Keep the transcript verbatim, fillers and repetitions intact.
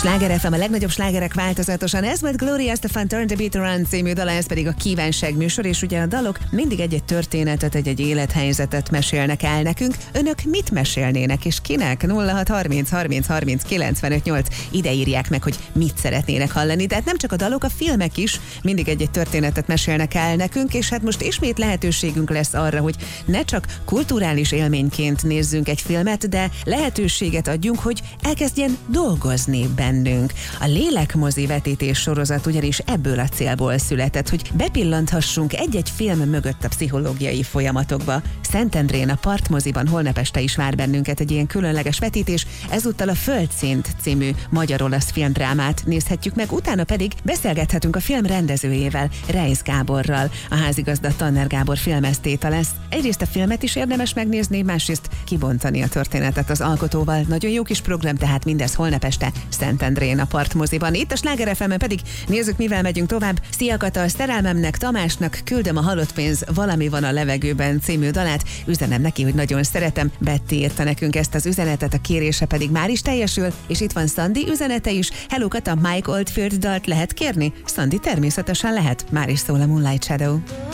Sláger ef em, a legnagyobb slágerek változatosan. Ez volt Gloria Estefan Turn the Beat Around című dala, ez pedig a kívánság műsor, és ugye a dalok mindig egy-egy történetet, egy-egy élethelyzetet mesélnek el nekünk. Önök mit mesélnének, és kinek? nulla hat harminc harminc harminc kilencvenöt nyolc ide írják meg, hogy mit szeretnének hallani. Tehát nem csak a dalok, a filmek is mindig egy-egy történetet mesélnek el nekünk, és hát most ismét lehetőségünk lesz arra, hogy ne csak kulturális élményként nézzünk egy filmet, de lehetőséget adjunk, hogy elkezdjen dolgozni bennünk. A Lélekmozi vetítés sorozat ugyanis ebből a célból született, hogy bepillanthassunk egy-egy film mögött a pszichológiai folyamatokba. Szentendrén a Partmoziban holnap este is vár bennünket egy ilyen különleges vetítés, ezúttal a Földszint című magyar-olasz filmdrámát nézhetjük meg, utána pedig beszélgethetünk a film rendezőjével, Reisz Gáborral. A házigazda Tanner Gábor filmesztéta lesz. Egyrészt a filmet is érdemes megnézni, másrészt kibontani a történetet az alkotóval. Nagyon jó kis program, tehát mindez holnap este Szentendrén a Partmoziban. Itt a Sláger ef emen pedig nézzük, mivel megyünk tovább. Szia Kata, szerelmemnek, Tamásnak küldöm a Halott pénz, valami van a levegőben című dalát. Üzenem neki, hogy nagyon szeretem. Betty írta nekünk ezt az üzenetet, a kérése pedig már is teljesül, és itt van Szandi üzenete is. Hello Kata, Mike Oldfield dalt lehet kérni? Szandi, természetesen lehet. Már is szól a Moonlight Shadow.